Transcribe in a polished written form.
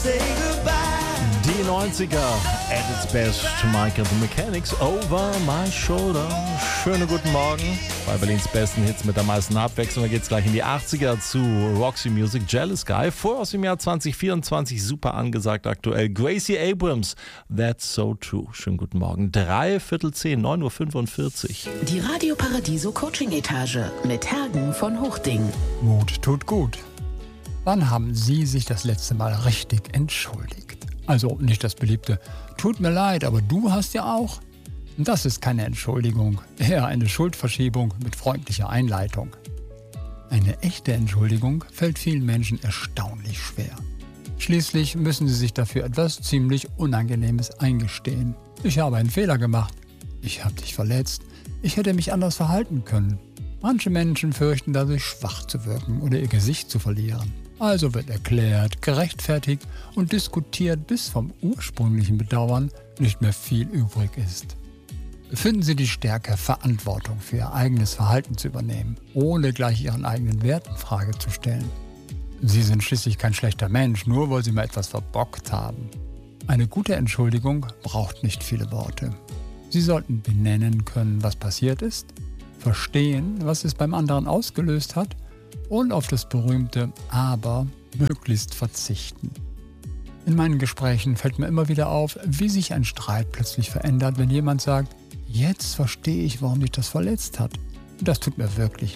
Die 90er, at its best, Michael the Mechanics, Over My Shoulder. Schönen guten Morgen. Bei Berlins besten Hits mit der meisten Abwechslung. Da geht's gleich in die 80er zu Roxy Music, Jealous Guy. Vorher aus dem Jahr 2024, super angesagt aktuell. Gracie Abrams, That's So True. Schönen guten Morgen. 9:45, 9:45 Uhr. Die Radio Paradiso Coaching Etage mit Hergen von Hochding. Mut tut gut. Wann haben Sie sich das letzte Mal richtig entschuldigt? Also nicht das beliebte, tut mir leid, aber du hast ja auch. Das ist keine Entschuldigung, eher eine Schuldverschiebung mit freundlicher Einleitung. Eine echte Entschuldigung fällt vielen Menschen erstaunlich schwer. Schließlich müssen sie sich dafür etwas ziemlich Unangenehmes eingestehen. Ich habe einen Fehler gemacht. Ich habe dich verletzt. Ich hätte mich anders verhalten können. Manche Menschen fürchten dadurch, schwach zu wirken oder ihr Gesicht zu verlieren. Also wird erklärt, gerechtfertigt und diskutiert, bis vom ursprünglichen Bedauern nicht mehr viel übrig ist. Finden Sie die Stärke, Verantwortung für Ihr eigenes Verhalten zu übernehmen, ohne gleich Ihren eigenen Wert in Frage zu stellen. Sie sind schließlich kein schlechter Mensch, nur weil Sie mal etwas verbockt haben. Eine gute Entschuldigung braucht nicht viele Worte. Sie sollten benennen können, was passiert ist, verstehen, was es beim anderen ausgelöst hat, und auf das berühmte Aber möglichst verzichten. In meinen Gesprächen fällt mir immer wieder auf, wie sich ein Streit plötzlich verändert, wenn jemand sagt, jetzt verstehe ich, warum dich das verletzt hat. Das tut mir wirklich